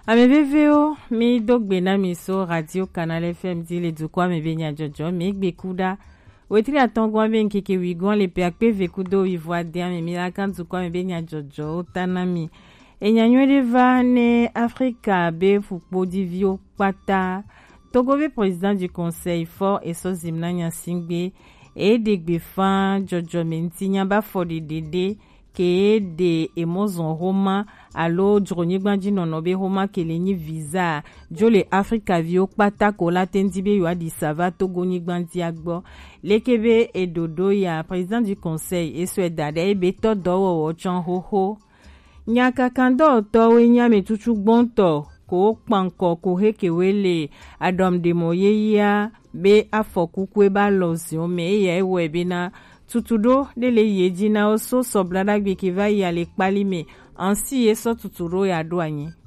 Amebeveo mi dogbe na miso radio Canal FM di le dukwa mebenya jojo mi gbekuda wetri atongwa ben keke wigon le pe akpe vekudo ivoa dia me milakan dukwa mebenya jojo tanami enyanyo deva ne Afrika be fukpo divio pata Togo be président du conseil fort et so zimnanya singbe e degbe fan jojo mentinya ba for de dede ke de emozon Roma alo droni gbanji nonobe Roma keleni visa jole Afrika vio pata ko la tendibe yo adi sava Togo ni gbanji agbo lekebe edodo ya président du conseil e so edade e beto dowo wo chan ho nyaka kando to we nyame tutu gbonto ko panko ko hekewele adom de moyeya be afokukwe ba lozio me ye ewe na tutudo de le yedina oso soblada gbe ki va y aller palime ansi eso tuturo ya douanye